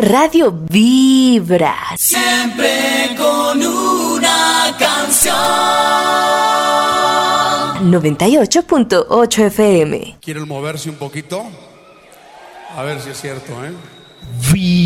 Radio Vibra. Siempre con una canción. 98.8 FM. ¿Quieren moverse un poquito? A ver si es cierto, ¿eh?